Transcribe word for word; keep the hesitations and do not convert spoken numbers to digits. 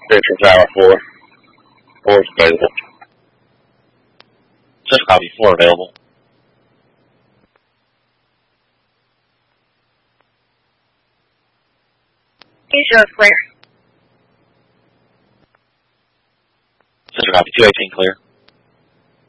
Central Tower four. four is available. Central copy, four available. Asia clear. Central copy, two eighteen clear.